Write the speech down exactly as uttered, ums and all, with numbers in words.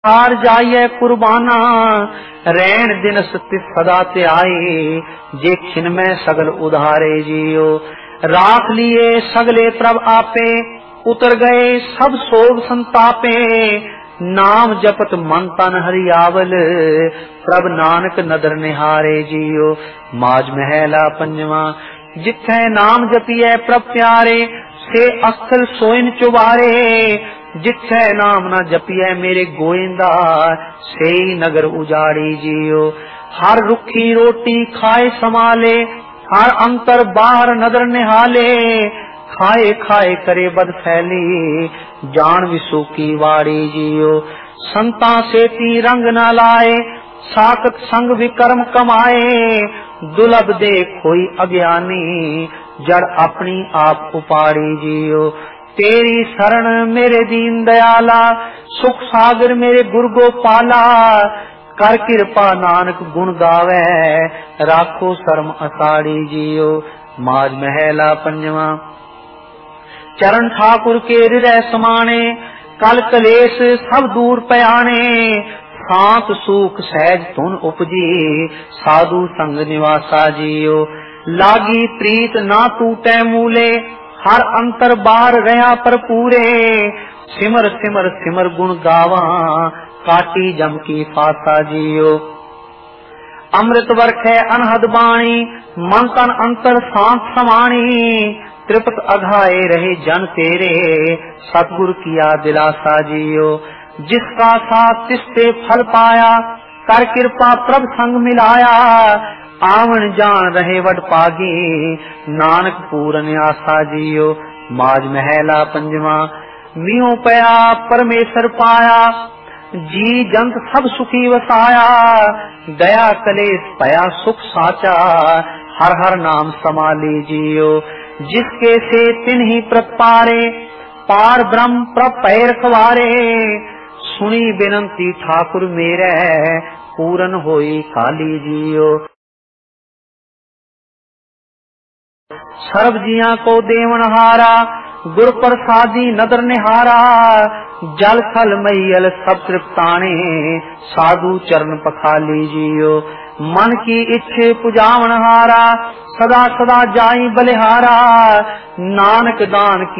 हार जाइए कुर्बाना, रैन दिन सत्य सदा ते आए, जे खिन में सगल उधारे जियो। राख लिए सगले प्रभ आपे, उतर गए सब सोग संतापे, नाम जपत मन तन हरियावल, प्रभ नानक नदर निहारे जियो। माज महला पंजवा, जिथे नाम जपिए प्रभ प्यारे, से अस्थल सोइन चुबारे, जिथे नाम न जपिए मेरे गोइंदा, से नगर उजाड़ी जियो। हर रुखी रोटी खाए संभाले, हर अंतर बाहर नदर निहाले, खाए खाए करे बद फैली, जान विसु की वाड़ी जियो। संता सेती रंग न लाए, साकत संग विकर्म कमाए, दुलभ दे कोई अज्ञानी, जड़ अपनी आप उपाड़ी जियो। तेरी शरण मेरे दीन दयाला, सुख सागर मेरे गुरु गोपाला, कर कृपा नानक गुण गावे, राखो शर्म असाड़ी जियो। माज महला पंजवा, चरण ठाकुर के हृदय समाने, कल कलेश सब दूर पयाने, शांत सुख सहज तुन उपजी, साधु संग निवासा जियो। लागी प्रीत ना टूटे मूले, हर अंतर बाहर रहा पर पूरे, सिमर सिमर सिमर गुण गावा, काटी जम की फासा जियो। अमृत वर्षे अनहद बाणी, मन तन अंतर शांत समाणी, त्रिपत अघाए रहे जन तेरे, सतगुरु किया दिलासा जियो। जिसका साथ तिसते फल पाया, कर कृपा प्रभ संग मिलाया, आवन जान रहे वड पागी, नानक पूरन आसा जियो। माज महला पंजवा, मियो पया परमेश्वर पाया, जी जंत सब सुखी वसाया, दया कलेश पया सुख साचा, हर हर नाम समाली जियो। जिसके से तिन ही प्रपारे, पार ब्रह्म प्रपय रखवारे, सुनी बिनती ठाकुर मेरे, पूरन होई काली जियो। सर्व जिया को देवन हारा, गुर प्रसादी नदर निहारा, जल थल मैयल सब तृप्ताने, साधु चरण पखाली जियो। मन की इच्छे पुजावन हारा, सदा सदा जाई बलिहारा, नानक दान की